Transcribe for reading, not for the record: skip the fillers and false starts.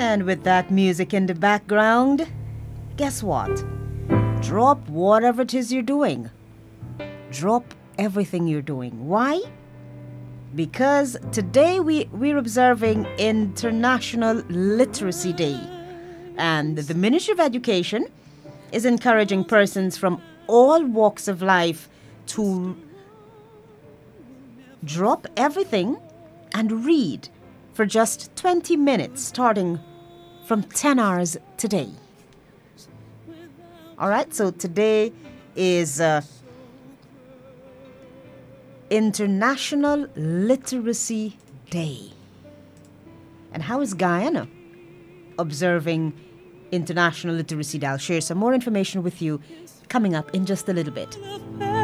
And with that music in the background, guess what? Drop whatever it is you're doing. Drop everything you're doing. Why? Because today we're observing International Literacy Day. And the Ministry of Education is encouraging persons from all walks of life to drop everything and read for just 20 minutes starting from 10 hours today. All right, so today is International Literacy Day. And how is Guyana observing International Literacy Day? I'll share some more information with you coming up in just a little bit.